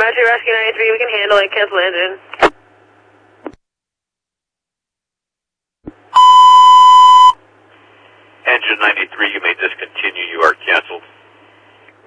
Roger, Rescue 93, we can handle it. Cancel engine. Engine 93, you may discontinue. You are canceled.